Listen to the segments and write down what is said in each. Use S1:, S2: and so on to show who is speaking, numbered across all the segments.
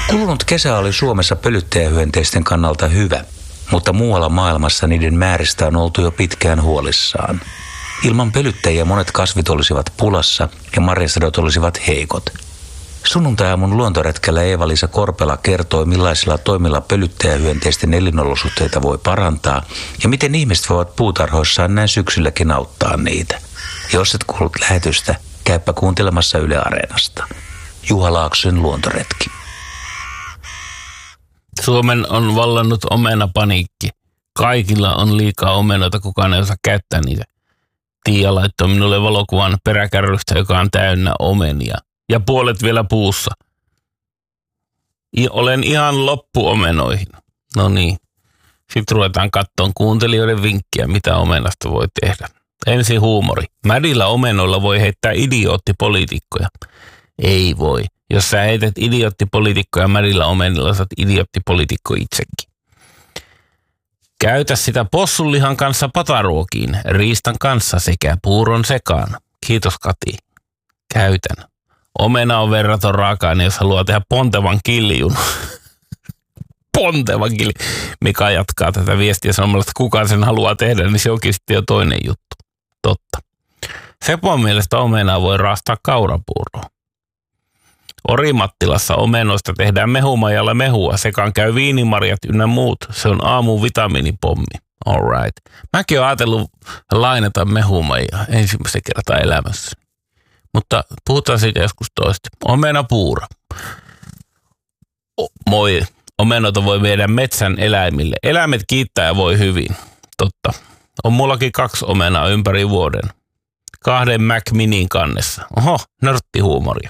S1: Kulunut kesä oli Suomessa pölyttäjähyönteisten kannalta hyvä, mutta muualla maailmassa niiden määristä on oltu jo pitkään huolissaan. Ilman pölyttäjiä monet kasvit olisivat pulassa ja marjasadot olisivat heikot. Sunnuntai-aamun luontoretkellä Eeva-Liisa Korpela kertoi, millaisilla toimilla pölyttäjähyönteisten elinolosuhteita voi parantaa ja miten ihmiset voivat puutarhoissaan näin syksylläkin auttaa niitä. Jos et kuullut lähetystä, käypä kuuntelemassa Yle Areenasta. Juha Laaksosen luontoretki.
S2: Suomen on vallannut omenapaniikki. Kaikilla on liikaa omenoita, kukaan ei osaa käyttää niitä. Tiia laittoi minulle valokuvan peräkärrystä, joka on täynnä omenia. Ja puolet vielä puussa. Olen ihan loppuomenoihin. No niin. Sitten ruvetaan katsomaan kuuntelijoiden vinkkiä, mitä omenasta voi tehdä. Ensin huumori. Mädillä omenoilla voi heittää idioottipoliitikkoja. Ei voi. Jos sä heität idioottipoliitikkoja mädillä omenilla, sä oot idioottipoliitikko itsekin. Käytä sitä possunlihan kanssa pataruokiin, riistan kanssa sekä puuron sekaan. Kiitos Kati. Käytän. Omena on verraton raaka-aine, jos haluaa tehdä pontevan kiljun. Pontevan kilju. Mika jatkaa tätä viestiä sanomalla, että kukaan sen haluaa tehdä, niin se onkin sitten jo toinen juttu. Totta. Sepon mielestä omenaa voi raastaa kaurapuuroon. Orimattilassa omenoista tehdään mehumajalla mehua, sekaan käy viinimarjat ynnä muut. Se on aamun vitamiinipommi. All right. Mäkin olen ajatellut lainata mehumajaa ensimmäisen kertaa elämässä. Mutta puhutaan siitä joskus toista. Omenapuuro. Moi. Omenoita voi viedä metsän eläimille. Eläimet kiittää ja voi hyvin. Totta. On mullakin 2 omenaa ympäri vuoden. 2 Mac Minin kannessa. Oho, nörttihuumoria.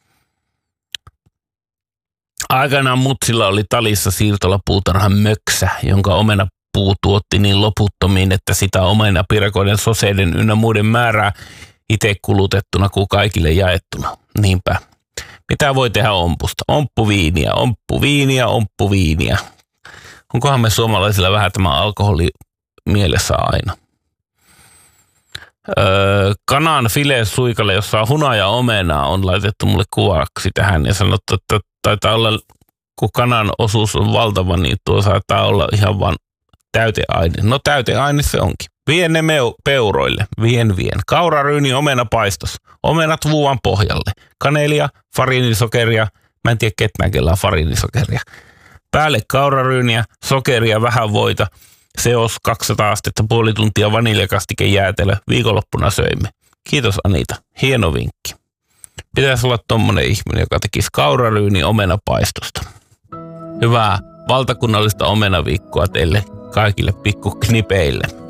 S2: Aikanaan mutsilla oli talissa siirtolapuutarhan möksä, jonka omenapuu tuotti niin loputtomiin, että sitä omenapirakoiden, soseiden ynnä muiden määrää itse kulutettuna kuin kaikille jaettuna. Niinpä. Mitä voi tehdä ompusta? Omppuviiniä, omppuviiniä, omppuviiniä. Onkohan me suomalaisilla vähän tämä alkoholi mielessä aina? Kanan filesuikalle, jossa on hunaja omenaa, on laitettu mulle kuvaksi tähän ja sanottu, että taitaa olla, kun kanan osuus on valtava, niin tuo saattaa olla ihan vaan täyteaine. No täyteaine se onkin. Vien ne peuroille. Vien. Kauraryyni omenapaistos. Omenat vuuan pohjalle. Kanelia, fariinisokeria. Mä en tiedä ketään, kellä on fariinisokeria. Päälle kauraryyniä, sokeria, vähän voita. Seos 200 astetta, puoli tuntia vaniljakastike jäätelö. Viikonloppuna söimme. Kiitos Anita. Hieno vinkki. Pitäisi olla tommonen ihminen, joka tekisi kauraryyni omenapaistosta. Hyvää valtakunnallista omenaviikkoa teille kaikille pikkuknipeille.